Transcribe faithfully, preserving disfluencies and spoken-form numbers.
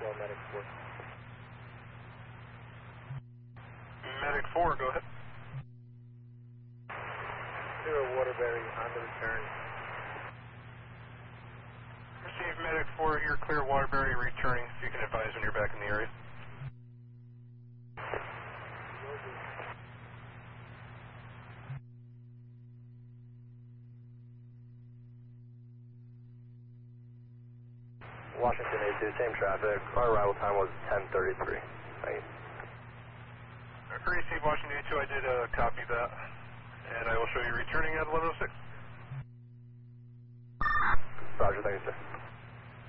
Medic four. Medic four, go ahead. Zero Waterbury on the return. Receive Medic four here, clear Waterbury returning, so you can advise when you're back in the area. Washington eight two, same traffic. Our arrival time was ten thirty-three. Thank you. Receive Washington eight two, I did uh, copy that. And I will show you returning at eleven oh six. Roger, thank you, sir.